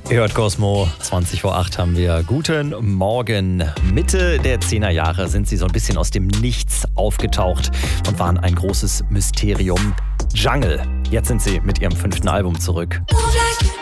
Ihr hört Cosmo, 20 vor 8 haben wir. Guten Morgen. Mitte der 10er Jahre sind sie so ein bisschen aus dem Nichts aufgetaucht und waren ein großes Mysterium. Jungle. Jetzt sind sie mit ihrem 5. Album zurück.